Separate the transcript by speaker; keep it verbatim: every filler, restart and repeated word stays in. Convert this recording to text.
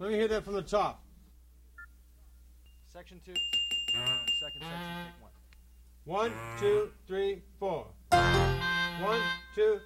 Speaker 1: Let me hear that from the top.
Speaker 2: Section two. Uh, second section, take one.
Speaker 1: One, two, three, four. One, two,